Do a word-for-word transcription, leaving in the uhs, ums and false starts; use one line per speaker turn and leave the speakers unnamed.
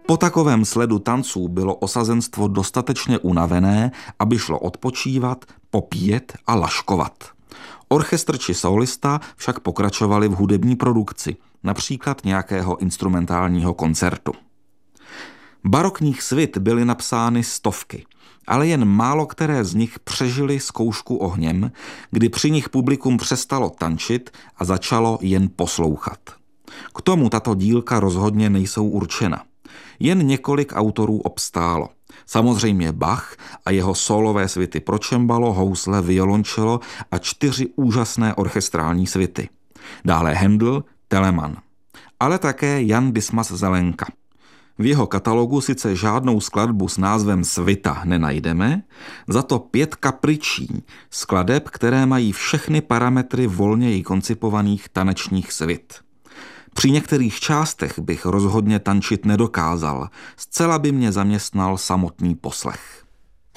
Po takovém sledu tanců bylo osazenstvo dostatečně unavené, aby šlo odpočívat, popíjet a laškovat. Orchestr či solista však pokračovali v hudební produkci, například nějakého instrumentálního koncertu. Barokních svit byly napsány stovky, ale jen málo které z nich přežily zkoušku ohněm, kdy při nich publikum přestalo tančit a začalo jen poslouchat. K tomu tato dílka rozhodně nejsou určena. Jen několik autorů obstálo. Samozřejmě Bach a jeho sólové svity pro čembalo, housle, violončelo a čtyři úžasné orchestrální svity. Dále Händel, Telemann. Ale také Jan Dismas Zelenka. V jeho katalogu sice žádnou skladbu s názvem Svita nenajdeme, za to pět kapričí, skladeb, které mají všechny parametry volněji koncipovaných tanečních svit. Při některých částech bych rozhodně tančit nedokázal, zcela by mě zaměstnal samotný poslech.